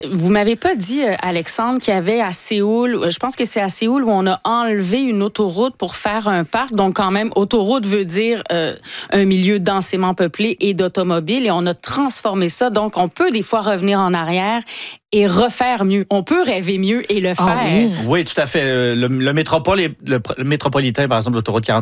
Vous m'avez pas dit, Alexandre, qu'il y avait à Séoul, je pense que c'est à Séoul où on a enlevé une autoroute pour faire un parc. Donc, quand même, autoroute veut dire un milieu densément peuplé et d'automobiles. Et on a transformé ça. Donc, on peut des fois revenir en arrière et refaire mieux. On peut rêver mieux et le faire. Oui, tout à fait. Le métropolitain, par exemple, l'autoroute 40